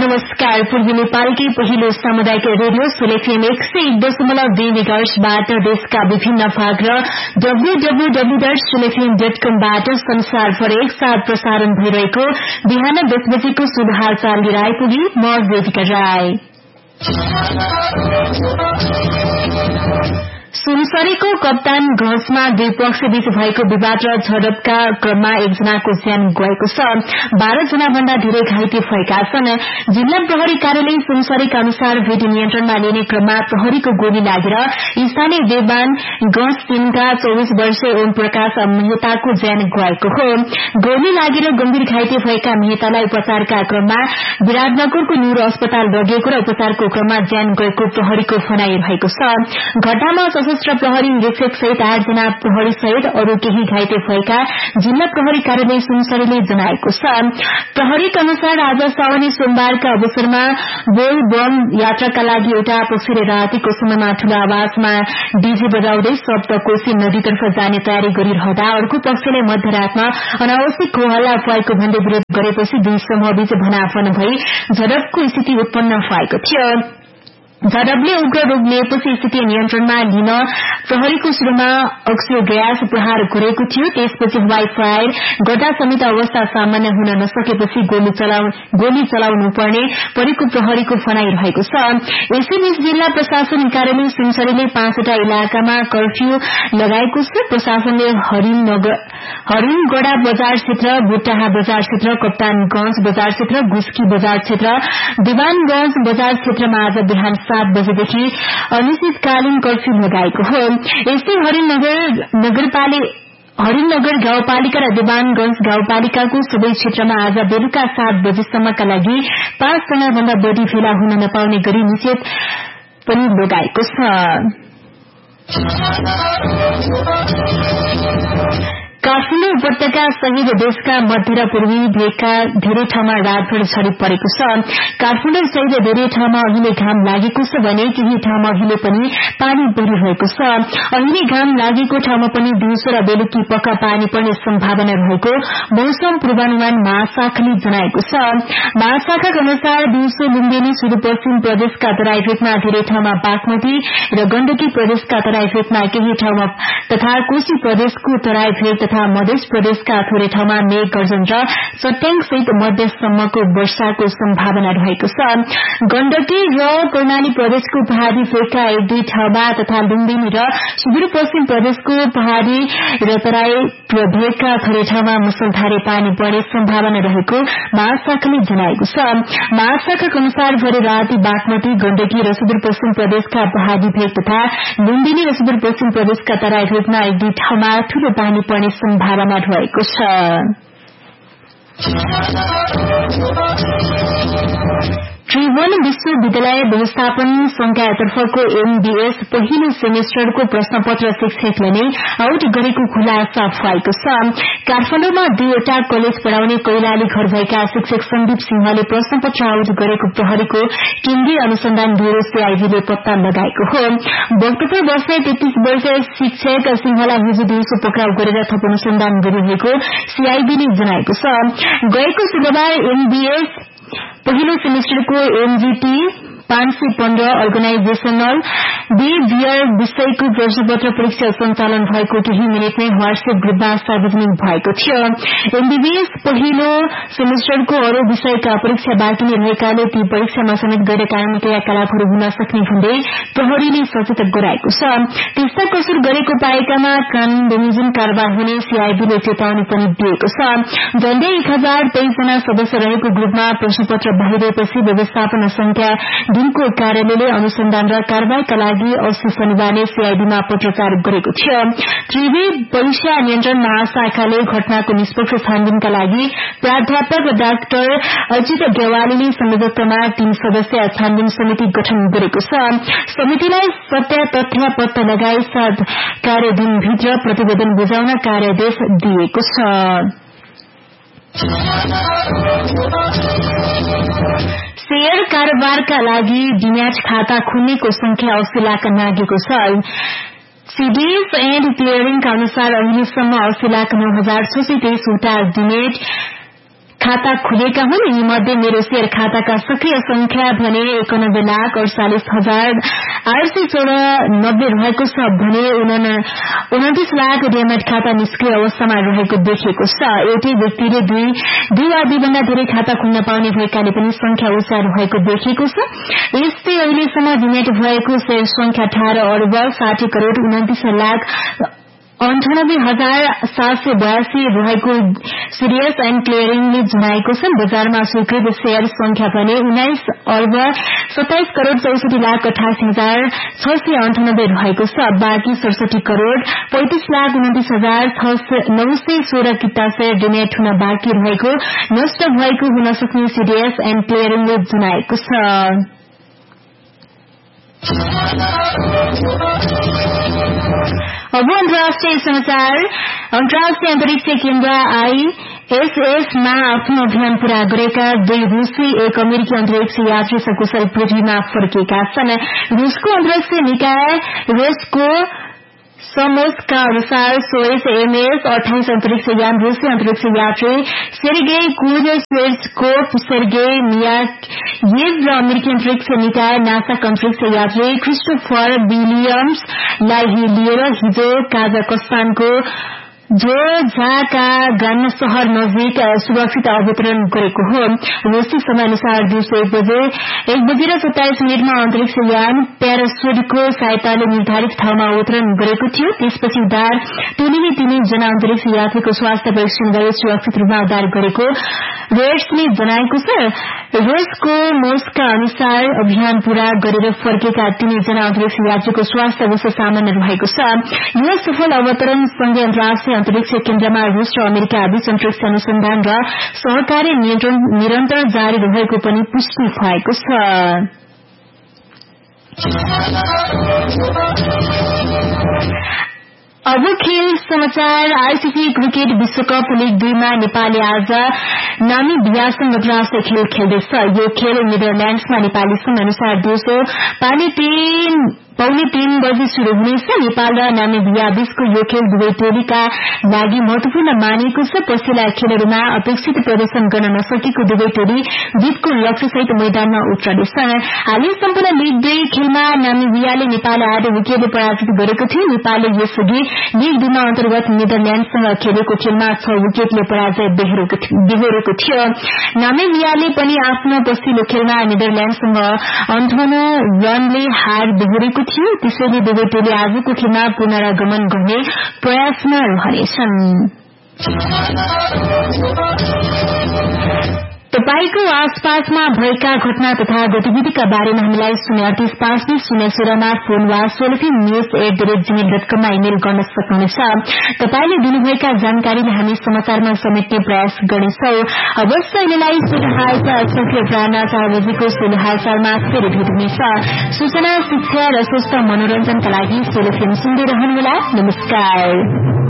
नमस्कार। पूर्वी नेपालकै पहिलो सामुदायिक रेडियो सुलेफएम 101.2 मेगाहर्ट्जबाट देशका विभिन्न भाग र www.sulefm.com बाट संसारभर एकसाथ प्रसारण भइरहेको बिहान 10 बजेको शुभ हालचाल लिएर आइपुगे म ज्योतिका राई। सुनसरीको कप्तान घसमा दुई पक्ष बीच भएको विवाद र झडपका क्रममा एकजनाको ज्यान गएको छ। 12 जना भन्दा धेरै घाइते भएका छन्। जिल्ला प्रहरी कार्यालय सुनसरीका अनुसार भेट नियन्त्रणमा लिने क्रममा प्रहरीको गोली लागेर स्थानीय देवान गंज 3का 24 वर्षीय ओम प्रकाश मेहताको ज्यान गएको हो। गोली लागेर गम्भीर घाइते भएका मेहतालाई उपचारका क्रममा विराटनगरको न्यूरो अस्पताल लगिएको र उपचारको क्रममा ज्यान गएको प्रहरीको भनाइरहेको छ। घटनामा सशस्त्र प्रहरी निरीक्षक सहित 8 जना प्रहरी सहित अरू केही घाइते भएका जिल्ला प्रहरी कार्यालय सुनसरीले जनाएको छ। प्रहरीका अनुसार आज साउनी सोमबारका अवसरमा बोल बम यात्राका लागि एउटा पक्षले रातिको समयमा ठूलो आवाजमा डीजे बजाउँदै सप्तकोशी नदीतर्फ जाने तयारी गरिरहँदा अर्को पक्षले मध्यरातमा अनावश्यक होहल्ला भएको भन्दै विरोध गरेपछि दुई समूहबीच भनाभन भई झडपको स्थिति उत्पन्न भएको थियो। झडपले उग्र रूप लिएपछि स्थिति नियन्त्रणमा लिन प्रहरीको शुरूमा अक्सियो ग्यास प्रहार गरेको थियो। त्यसपछि हवाई फायर गर्दा समेत अवस्था सामान्य हुन नसकेपछि गोली चलाउनु पर्ने परेको प्रहरीको भनाइरहेको छ। यसैबीच जिल्ला प्रशासन कार्यालय सुनसरीले 5वटा इलाकामा कर्फ्यू लगाएको छ। प्रशासनले हरिणगड़ा बजार क्षेत्र, बुट्टाहा बजार क्षेत्र, कप्तानगंज बजार क्षेत्र, गुस्की बजार क्षेत्र, दिवानगंज बजार क्षेत्रमा आज बिहान 7 बजेदेखि अनिश्चितकालीन कर्फ्यू लगाएको हो। यस्तै हरिणनगर गाउँपालिका र दिवानगंज गाउँपालिकाको सबै क्षेत्रमा आज बेलुका 7 बजेसम्मका लागि 5 जना भन्दा बढ़ी भेला हुन नपाउने गरी निषेध पनि लगाएको छ। काठमाडौँ उपत्यका सहित देशका मध्य र पूर्वी भेगका धेरै ठाउँमा रातभर झरी परेको छ। काठमाडौँ सहित धेरै ठाउँमा अहिले घाम लागेको छ भने केही ठाउँमा अहिले पनि पानी परिरहेको छ। अहिले घाम लागेको ठाउँमा पनि दिउँसो र बेलुकी पक्का पानी पर्ने सम्भावना रहेको मौसम पूर्वानुमान महाशाखाले जनाएको छ। महाशाखाका अनुसार दिउँसो लुम्बिनी सुदूरपश्चिम प्रदेशका तराई भेगमा धेरै ठाउँमा बागमती र गण्डकी प्रदेशका तराई भेगमा केही ठाउँमा तथा कोशी प्रदेशको तराई भेग तथा मध्य प्रदेशका थोरै ठाउँमा मेघ गर्जन र चट्याङसहित मध्यसम्मको वर्षाको सम्भावना रहेको छ। गण्डकी र कर्णाली प्रदेशको पहाड़ी भेगका 1-2 ठाउँमा तथा लुम्बिनी र सुदूरपश्चिम प्रदेशको पहाड़ी र तराई भेगका थोरै ठाउँमा मुसलधारे पानी पर्ने सम्भावना रहेको महाशाखाले जनाएको छ। महाशाखाका अनुसार भोलि राति बागमती, गण्डकी र सुदूरपश्चिम प्रदेशका पहाड़ी भेग तथा लुम्बिनी र सुदूरपश्चिम प्रदेशका तराई भेगमा 1-2 ठाउँमा ठूलो पानी पर्ने सम्भावना रहेको छ। त्रिभुवन विश्वविद्यालय व्यवस्थापन संकायतर्फको MBS पहिलो सेमेस्टरको प्रश्नपत्र शिक्षकले नै आउट गरेको खुलासा भएको छ। काठमाडौँमा 2वटा कलेज पढ़ाउने कैलाली घर भएका शिक्षक सन्दीप सिंहले प्रश्नपत्र आउट गरेको प्रहरीको केन्द्रीय अनुसन्धान ब्यूरो CIB ले पत्ता लगाएको हो। 72 वर्षीय 33 वर्षीय शिक्षक सिंहलाई हिजो दिउँसो पक्राउ गरेर थप अनुसन्धान गरिरहेको CIB ले जनाएको छ। गएको शुक्रबार MBS पहिलो सेमेस्टरको MGT 515 अर्गनाइजेशनल बिहेभियर विषयको प्रश्नपत्र परीक्षा सञ्चालन भएको केही मिनटमै व्हाट्सएप ग्रुपमा सार्वजनिक भएको थियो। MBBS पहिलो सेमेस्टरको अरू विषयका परीक्षा बाँकी नै रहेकाले ती परीक्षामा समेत गैर कानूनी क्रियाकलापहरू हुन सक्ने भन्दै प्रहरीले सचेत गराएको छ। त्यस्ता कसुर गरेको पाएकामा कानून बमोजिम कारबाही हुने CIB ले चेतावनी पनि दिएको छ। झण्डै 1023 जना सदस्य रहेको ग्रुपमा प्रश्नपत्र बाहिरिएपछि व्यवस्थापन संख्या दिनको कार्यालयले अनुसन्धान र कारबाहीका लागि अस्ति शनिबारले CIB मा पत्रचार गरेको थियो। त्रिवी परीक्षा नियन्त्रण महाशाखाले घटनाको निष्पक्ष छानबिनका लागि प्राध्यापक डाक्टर अजित गेवालीले संयोजकत्वमा 3 सदस्यीय छानबिन समिति गठन गरेको छ। समितिलाई सत्य तथ्य पत्ता लगाई 7 कार्यदिनभित्र प्रतिवेदन बुझाउन कार्यादेश दिएको छ। शेयर कारोबारका लागि डीम्याट खाता खुल्नेको संख्या 80 लाख नागेको छ। सीडीएस एण्ड क्लियरिङका अनुसार अहिलेसम्म 80,09,623 वटा डीम्याट खाता खुलेका हुन्। यी मध्ये मेरो शेयर खाताका सक्रिय संख्या भने 91,48,894 रहेको छ भने 29,00,000 डेमेट खाता निष्क्रिय अवस्थामा रहेको देखिएको छ। एउटै व्यक्तिले दुई वा दुईभन्दा धेरै खाता खुल्न पाउने भएकाले पनि संख्या उच्च रहेको देखिएको छ। यस्तै अहिलेसम्म डिमेट भएको शेयर संख्या 18,60,59,782 रहेको सीडीएस एण्ड क्लियरिङले जनाएको छ। बजारमा स्वीकृत शेयर संख्या भने 19,27,64,88,698 रहेको छ। बाँकी 67,35,29,916 किता शेयर डिमेट हुन बाँकी रहेको नष्ट भएको हुन सक्ने सीडीएस एण्ड क्लियरिङले जनाएको छ। अब अन्तर्राष्ट्रिय समाचार। अन्तर्राष्ट्रिय अन्तरिक्ष केन्द्र ISS मा आफ्नो अभियान पूरा गरेका 2 रूसी एक अमेरिकी अन्तरिक्ष यात्री सकुशल पृथ्वीमा फर्केका छन्। रूसको अन्तरिक्ष निकाय रोस्कोसमोसका अनुसार सोयुज MS-28 अन्तरिक्ष यान रूसी अन्तरिक्ष यात्री सेर्गेई कुर्नेसेव्स्कोव, सेर्गेई मियाकोयेव र अमेरिकी अन्तरिक्ष निकाय नासाका अन्तरिक्ष यात्री क्रिस्टोफर विलियम्सलाई लिएर हिजो काजाकस्तानको जोरजाकागान शहर नजिक सुरक्षित अवतरण गरेको हो। रूसी समय अनुसार दिउँसो 1 बजे र 27 मिनटमा अन्तरिक्ष यान प्याराशुटको सहायताले निर्धारित ठाउँमा अवतरण गरेको थियो। त्यसपछि उद्धार टोलीले 3 जना अन्तरिक्ष यात्रीको स्वास्थ्य परीक्षण गरी सुरक्षित रूपमा उद्धार गरेको रोयटर्सले जनाएको छ। रोस्कोमोसका अनुसार अभियान पूरा गरेर फर्केका 3 जना अन्तरिक्ष यात्रीको स्वास्थ्य अवस्था सामान्य रहेको छ। यो सफल अवतरणसँगै अन्तर्राष्ट्रिय अन्तरिक्ष केन्द्रमा रूस र अमेरिका बीच अन्तरिक्ष अनुसन्धान र सहकार्य निरन्तर जारी रहेको पनि पुष्टि भएको छ। अब खेल समाचार। आईसीसी क्रिकेट विश्वकप लीग 2 मा नेपालले आज नामिबियासँग अन्तर्राष्ट्रिय खेल खेल्दैछ। यो खेल नेदरल्याण्ड्समा नेपाली समय अनुसार दिउँसो 3:30 बजे शुरू हुनेछ। नेपाल र नामिबिया बीचको यो खेल दुवै टोलीका लागि महत्वपूर्ण मानिएको छ। पछिल्ला खेलहरूमा अपेक्षित प्रदर्शन गर्न नसकेको दुवै टोली जितको लक्ष्यसहित मैदानमा उत्रनेछन्। हालै सम्पन्न लीग 2 खेलमा नामिबियाले नेपाललाई 8 विकेटले पराजित गरेको थियो। नेपालले यसअघि लीग 2 मा अन्तर्गत नेदरल्याण्डसँग खेलेको खेलमा 6 विकेटले पराजय बेहोरेको थियो। नामिबियाले पनि आफ्नो पछिल्लो खेलमा नेदरल्याण्डसँग 58 रनले हार बेहोरेको थियो। त्यसैले दुवै टोली आजको खेलमा पुनरागमन गर्ने प्रयासमा रहनेछन्। तपाईको आसपासमा भएका घटना तथा गतिविधिका बारेमा हामीलाई 03850 मा फोन वा solofnews@gmail.com मा इमेल गर्न सक्नुहुनेछ। तपाईले दिनुभएका जानकारीले हामी समाचारमा समेट्ने प्रयास गर्नेछौं। अवश्य अहिलेलाई सुनहालचाल सक्रिय प्राना 4 बजेको सुनहालचालमा फेरि भेट हुनेछ। सूचना, शिक्षा र स्वस्थ मनोरञ्जनका लागि सोलोफेम सुन्दै रहनुहोला। नमस्कार।